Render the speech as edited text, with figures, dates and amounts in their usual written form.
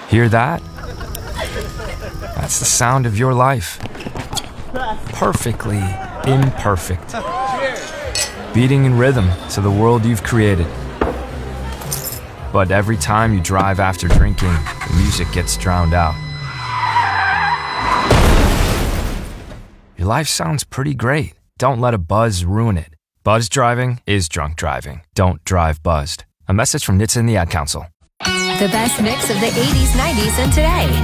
Hear that? That's the sound of your life. Perfectly imperfect. Beating in rhythm to the world you've created. But every time you drive after drinking, the music gets drowned out. Your life sounds pretty great. Don't let a buzz ruin it. Buzz driving is drunk driving. Don't drive buzzed. A message from NHTSA and the Ad Council. The best mix of the 80s, 90s, and today.